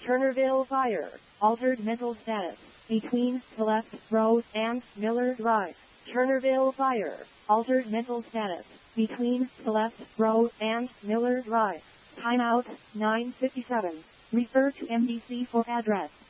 Turnerville Fire, altered mental status, between Celeste Road and Miller Drive. Turnerville Fire, altered mental status, between Celeste Road and Miller Drive. Timeout, 9:57. Refer to MDC for address.